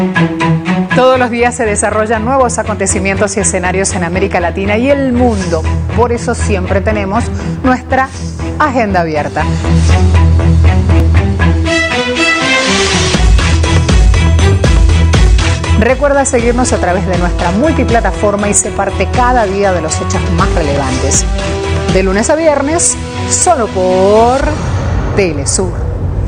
Todos los días se desarrollan nuevos acontecimientos y escenarios en América Latina y el mundo. Por eso siempre tenemos nuestra agenda abierta. Recuerda seguirnos a través de nuestra multiplataforma y sé parte cada día de los hechos más relevantes. De lunes a viernes, solo por Telesur.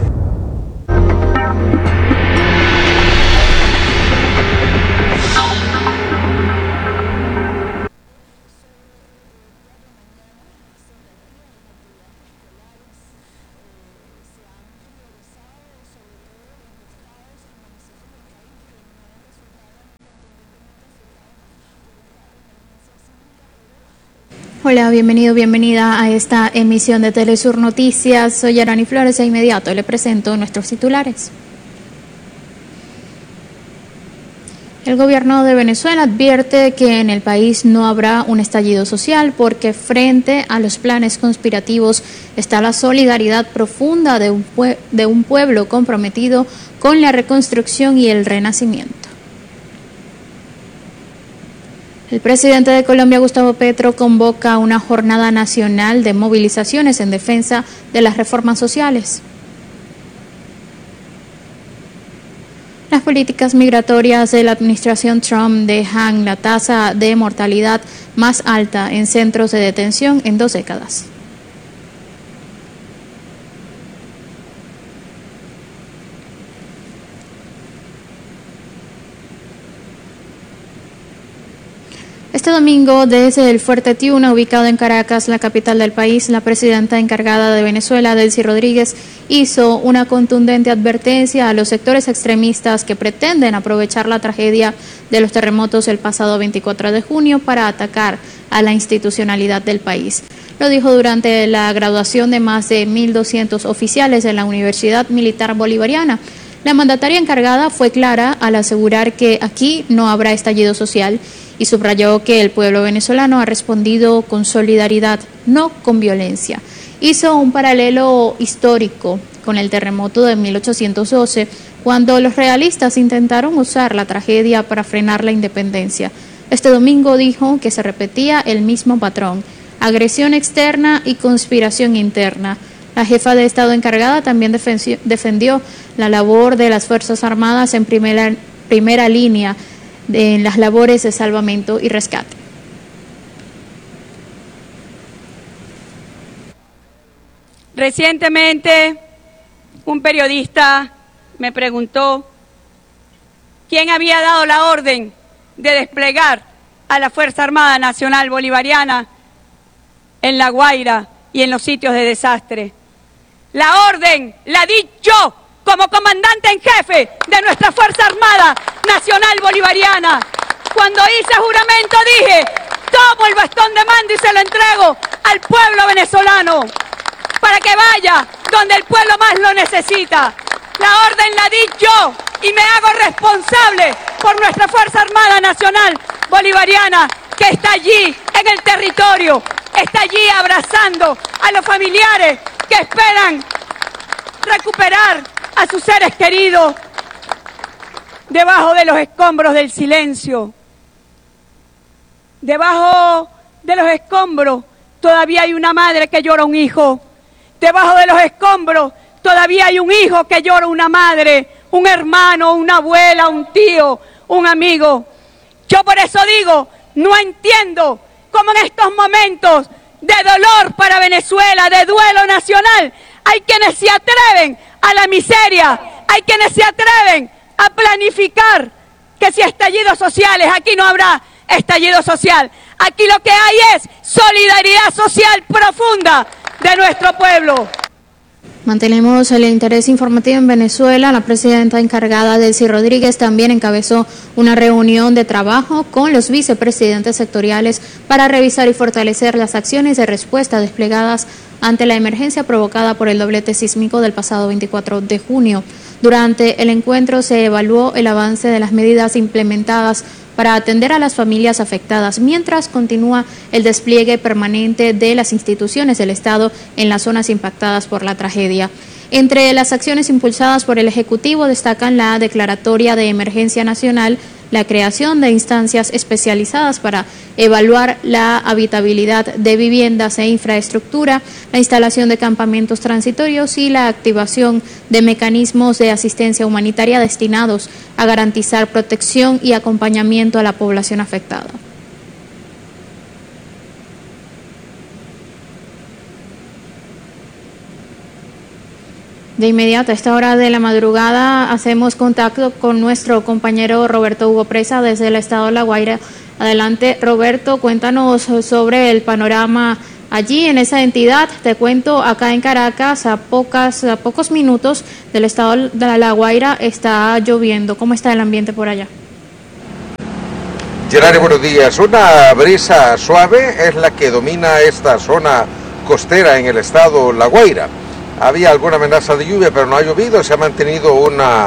Hola, bienvenido, bienvenida a esta emisión de Telesur Noticias. Soy Arani Flores e inmediato le presento nuestros titulares. El gobierno de Venezuela advierte que en el país no habrá un estallido social porque frente a los planes conspirativos está la solidaridad profunda de un pueblo comprometido con la reconstrucción y el renacimiento. El presidente de Colombia, Gustavo Petro, convoca una jornada nacional de movilizaciones en defensa de las reformas sociales. Las políticas migratorias de la administración Trump dejan la tasa de mortalidad más alta en centros de detención en 2 décadas. Este domingo, desde el Fuerte Tiuna, ubicado en Caracas, la capital del país, la presidenta encargada de Venezuela, Delcy Rodríguez, hizo una contundente advertencia a los sectores extremistas que pretenden aprovechar la tragedia de los terremotos el pasado 24 de junio para atacar a la institucionalidad del país. Lo dijo durante la graduación de más de 1.200 oficiales en la Universidad Militar Bolivariana. La mandataria encargada fue clara al asegurar que aquí no habrá estallido social y subrayó que el pueblo venezolano ha respondido con solidaridad, no con violencia. Hizo un paralelo histórico con el terremoto de 1812, cuando los realistas intentaron usar la tragedia para frenar la independencia. Este domingo dijo que se repetía el mismo patrón: agresión externa y conspiración interna. La jefa de Estado encargada también defendió la labor de las Fuerzas Armadas en primera línea en las labores de salvamento y rescate. Recientemente, un periodista me preguntó quién había dado la orden de desplegar a la Fuerza Armada Nacional Bolivariana en La Guaira y en los sitios de desastre. La orden la di yo, como comandante en jefe de nuestra Fuerza Armada Nacional Bolivariana. Cuando hice juramento dije: tomo el bastón de mando y se lo entrego al pueblo venezolano para que vaya donde el pueblo más lo necesita. La orden la di yo y me hago responsable por nuestra Fuerza Armada Nacional Bolivariana, que está allí en el territorio, está allí abrazando a los familiares que esperan recuperar a sus seres queridos debajo de los escombros del silencio. Debajo de los escombros todavía hay una madre que llora un hijo. Debajo de los escombros todavía hay un hijo que llora una madre, un hermano, una abuela, un tío, un amigo. Yo por eso digo, no entiendo cómo en estos momentos de dolor para Venezuela, de duelo nacional, hay quienes se atreven a la miseria, hay quienes se atreven a planificar que si estallidos sociales, aquí no habrá estallido social. Aquí lo que hay es solidaridad social profunda de nuestro pueblo. Mantenemos el interés informativo en Venezuela. La presidenta encargada, Delcy Rodríguez, también encabezó una reunión de trabajo con los vicepresidentes sectoriales para revisar y fortalecer las acciones de respuesta desplegadas ante la emergencia provocada por el doblete sísmico del pasado 24 de junio. Durante el encuentro se evaluó el avance de las medidas implementadas para atender a las familias afectadas, mientras continúa el despliegue permanente de las instituciones del Estado en las zonas impactadas por la tragedia. Entre las acciones impulsadas por el Ejecutivo destacan la declaratoria de emergencia nacional, la creación de instancias especializadas para evaluar la habitabilidad de viviendas e infraestructura, la instalación de campamentos transitorios y la activación de mecanismos de asistencia humanitaria destinados a garantizar protección y acompañamiento a la población afectada. De inmediato, a esta hora de la madrugada, hacemos contacto con nuestro compañero Roberto Hugo Presa desde el estado de La Guaira. Adelante, Roberto, cuéntanos sobre el panorama allí en esa entidad. Te cuento, acá en Caracas, a pocos minutos del estado de La Guaira, está lloviendo. ¿Cómo está el ambiente por allá? Gerardo, buenos días. Una brisa suave es la que domina esta zona costera en el estado La Guaira. Había alguna amenaza de lluvia, pero no ha llovido, se ha mantenido una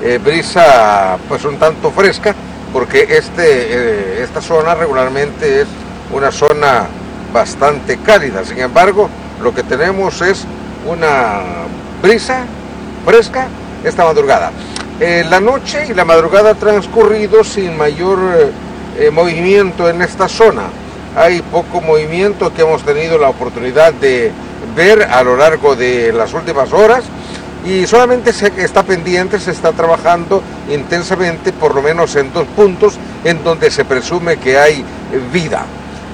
brisa pues un tanto fresca, porque esta zona regularmente es una zona bastante cálida. Sin embargo, lo que tenemos es una brisa fresca esta madrugada. La noche y la madrugada ha transcurrido sin mayor movimiento en esta zona. Hay poco movimiento que hemos tenido la oportunidad de ver a lo largo de las últimas horas, y solamente se está trabajando intensamente, por lo menos en 2 puntos en donde se presume que hay vida.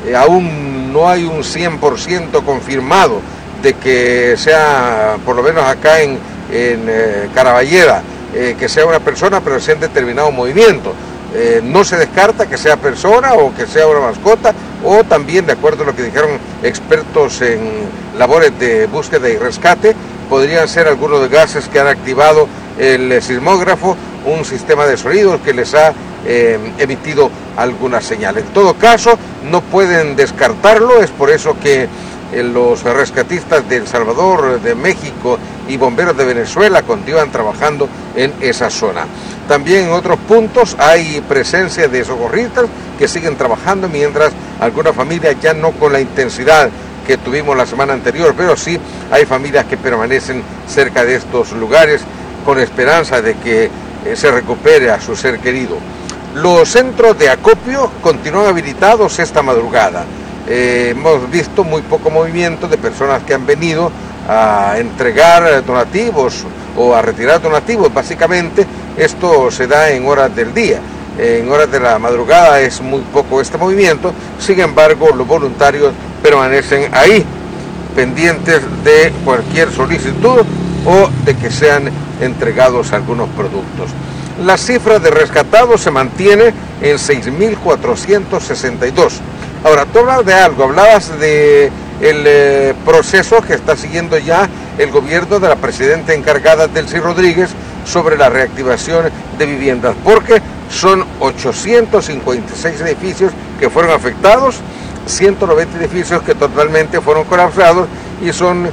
Aún no hay un 100% confirmado de que sea, por lo menos acá en Caraballeda, que sea una persona, pero se han determinado movimientos. No se descarta que sea persona o que sea una mascota, o también, de acuerdo a lo que dijeron expertos en labores de búsqueda y rescate, podrían ser algunos de gases que han activado el sismógrafo, un sistema de sonidos que les ha emitido alguna señal. En todo caso, no pueden descartarlo, es por eso que los rescatistas de El Salvador, de México y bomberos de Venezuela continúan trabajando en esa zona. También en otros puntos hay presencia de socorristas que siguen trabajando, mientras algunas familias, ya no con la intensidad que tuvimos la semana anterior, pero sí hay familias que permanecen cerca de estos lugares con esperanza de que se recupere a su ser querido. Los centros de acopio continúan habilitados esta madrugada. Hemos visto muy poco movimiento de personas que han venido a entregar donativos o a retirar donativos. Básicamente esto se da en horas del día. En horas de la madrugada es muy poco este movimiento. Sin embargo, los voluntarios permanecen ahí, pendientes de cualquier solicitud o de que sean entregados algunos productos. La cifra de rescatados se mantiene en 6.462. Ahora, tú hablabas de algo, hablabas de el proceso que está siguiendo ya el gobierno de la presidenta encargada, Delcy Rodríguez, sobre la reactivación de viviendas, porque son 856 edificios que fueron afectados, 190 edificios que totalmente fueron colapsados, y son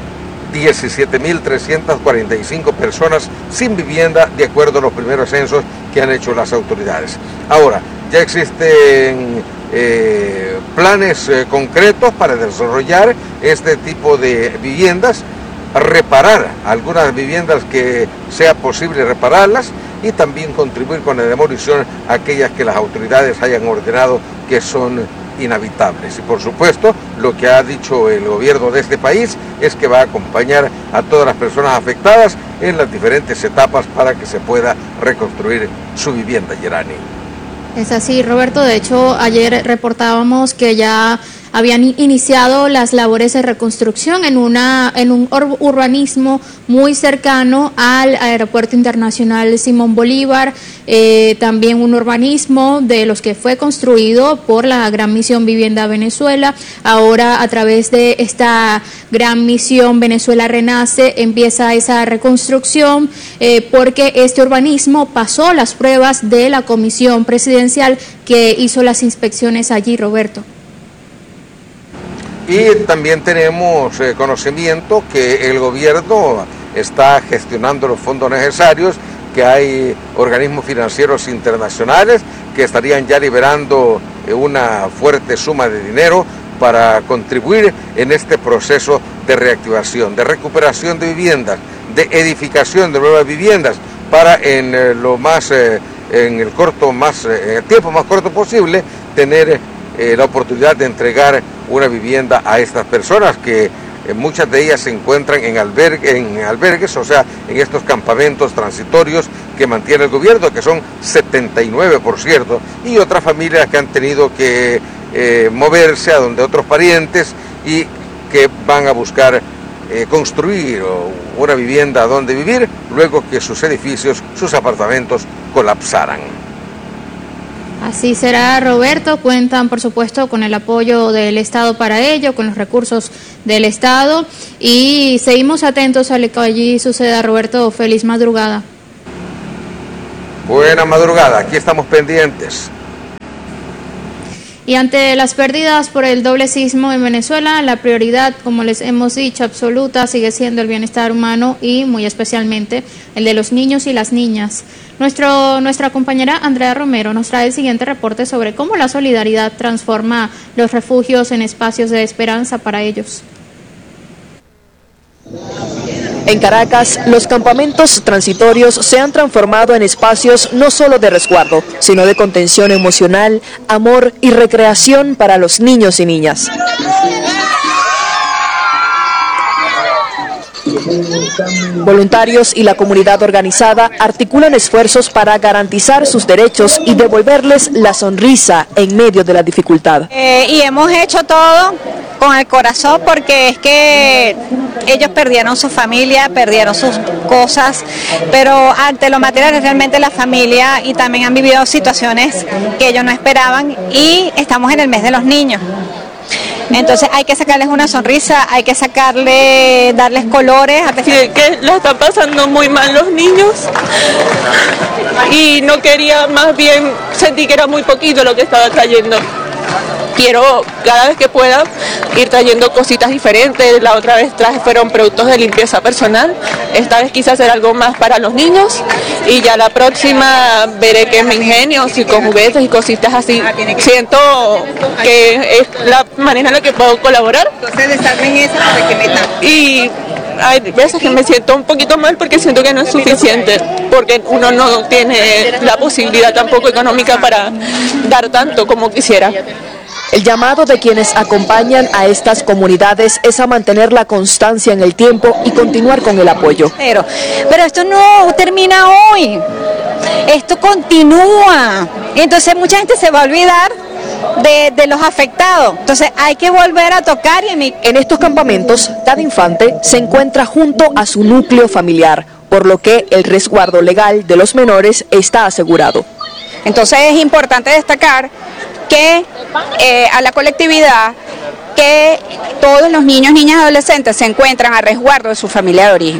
17.345 personas sin vivienda, de acuerdo a los primeros censos que han hecho las autoridades. Ahora, ya existen planes concretos para desarrollar este tipo de viviendas, reparar algunas viviendas que sea posible repararlas, y también contribuir con la demolición a aquellas que las autoridades hayan ordenado que son inhabitables. Y por supuesto, lo que ha dicho el gobierno de este país es que va a acompañar a todas las personas afectadas en las diferentes etapas para que se pueda reconstruir su vivienda, Yerani. Es así, Roberto. De hecho, ayer reportábamos que ya habían iniciado las labores de reconstrucción en un urbanismo muy cercano al Aeropuerto Internacional Simón Bolívar, también un urbanismo de los que fue construido por la Gran Misión Vivienda Venezuela. Ahora, a través de esta Gran Misión Venezuela Renace, empieza esa reconstrucción, porque este urbanismo pasó las pruebas de la comisión presidencial que hizo las inspecciones allí, Roberto. Y también tenemos conocimiento que el gobierno está gestionando los fondos necesarios, que hay organismos financieros internacionales que estarían ya liberando una fuerte suma de dinero para contribuir en este proceso de reactivación, de recuperación de viviendas, de edificación de nuevas viviendas para en el tiempo más corto posible tener la oportunidad de entregar una vivienda a estas personas que muchas de ellas se encuentran en albergues, o sea, en estos campamentos transitorios que mantiene el gobierno, que son 79 por cierto, y otras familias que han tenido que moverse a donde otros parientes y que van a buscar construir una vivienda donde vivir luego que sus edificios, sus apartamentos colapsaran. Así será, Roberto. Cuentan, por supuesto, con el apoyo del Estado para ello, con los recursos del Estado, y seguimos atentos a lo que allí suceda. Roberto, feliz madrugada. Buena madrugada, aquí estamos pendientes. Y ante las pérdidas por el doble sismo en Venezuela, la prioridad, como les hemos dicho, absoluta, sigue siendo el bienestar humano y muy especialmente el de los niños y las niñas. Nuestra compañera Andrea Romero nos trae el siguiente reporte sobre cómo la solidaridad transforma los refugios en espacios de esperanza para ellos. En Caracas, los campamentos transitorios se han transformado en espacios no solo de resguardo, sino de contención emocional, amor y recreación para los niños y niñas. Voluntarios y la comunidad organizada articulan esfuerzos para garantizar sus derechos y devolverles la sonrisa en medio de la dificultad. Y hemos hecho todo con el corazón porque es que ellos perdieron su familia, perdieron sus cosas, pero ante lo material realmente la familia y también han vivido situaciones que ellos no esperaban y estamos en el mes de los niños. Entonces hay que sacarles una sonrisa, hay que darles colores. Que la están pasando muy mal los niños y no quería, más bien sentí que era muy poquito lo que estaba trayendo. Quiero cada vez que pueda ir trayendo cositas diferentes. La otra vez fueron productos de limpieza personal, esta vez quise hacer algo más para los niños y ya la próxima veré que me ingenio, si con juguetes y cositas así. Siento que es la manera en la que puedo colaborar. Entonces desarmen esa para que metan. Y hay veces que me siento un poquito mal porque siento que no es suficiente, porque uno no tiene la posibilidad tampoco económica para dar tanto como quisiera. El llamado de quienes acompañan a estas comunidades es a mantener la constancia en el tiempo y continuar con el apoyo. Pero esto no termina hoy, esto continúa. Entonces mucha gente se va a olvidar de los afectados. Entonces hay que volver a tocar. En estos campamentos, cada infante se encuentra junto a su núcleo familiar, por lo que el resguardo legal de los menores está asegurado. Entonces es importante destacar que a la colectividad que todos los niños, niñas y adolescentes se encuentran a resguardo de su familia de origen.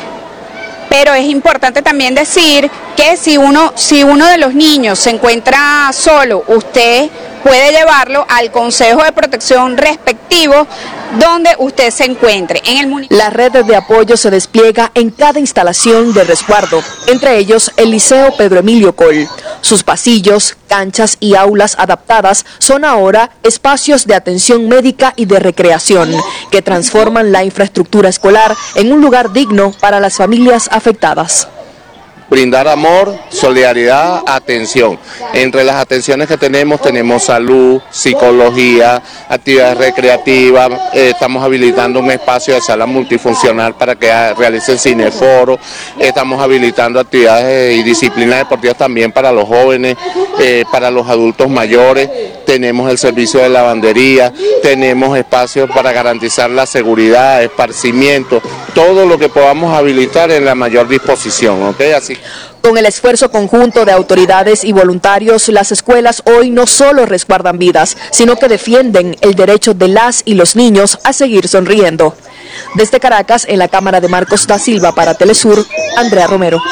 Pero es importante también decir que si uno de los niños se encuentra solo, usted puede llevarlo al Consejo de Protección respectivo donde usted se encuentre. La red de apoyo se despliega en cada instalación de resguardo, entre ellos el Liceo Pedro Emilio Coll. Sus pasillos, canchas y aulas adaptadas son ahora espacios de atención médica y de recreación, que transforman la infraestructura escolar en un lugar digno para las familias afectadas. Brindar amor, solidaridad, atención. Entre las atenciones que tenemos salud, psicología, actividades recreativas, estamos habilitando un espacio de sala multifuncional para que realicen cineforo, estamos habilitando actividades y disciplinas deportivas también para los jóvenes, para los adultos mayores, tenemos el servicio de lavandería, tenemos espacios para garantizar la seguridad, esparcimiento, todo lo que podamos habilitar en la mayor disposición, ¿ok? Así. Con el esfuerzo conjunto de autoridades y voluntarios, las escuelas hoy no solo resguardan vidas, sino que defienden el derecho de las y los niños a seguir sonriendo. Desde Caracas, en la cámara de Marcos da Silva para Telesur, Andrea Romero.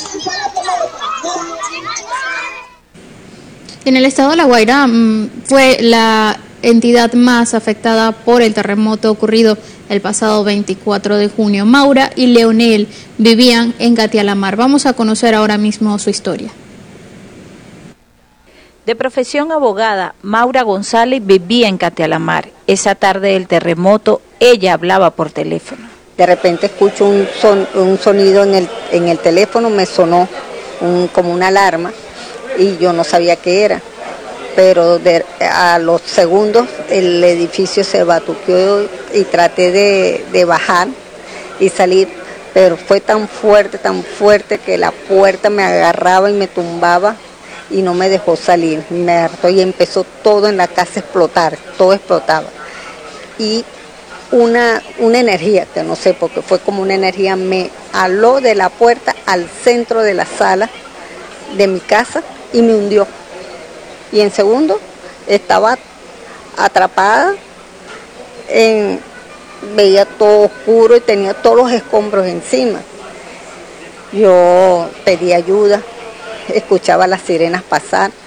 En el estado de La Guaira fue la entidad más afectada por el terremoto ocurrido el pasado 24 de junio. Maura y Leonel vivían en Gatialamar. Vamos a conocer ahora mismo su historia. De profesión abogada, Maura González vivía en Gatialamar. Esa tarde del terremoto, ella hablaba por teléfono. De repente escucho un sonido en el teléfono, me sonó como una alarma y yo no sabía qué era. Pero a los segundos el edificio se batuqueó y traté de bajar y salir, pero fue tan fuerte que la puerta me agarraba y me tumbaba y no me dejó salir. Me hartó y empezó todo en la casa a explotar, todo explotaba. Y una energía, que no sé, porque fue como una energía, me aló de la puerta al centro de la sala de mi casa y me hundió. Y en segundo estaba atrapada, veía todo oscuro y tenía todos los escombros encima. Yo pedí ayuda, escuchaba las sirenas pasar.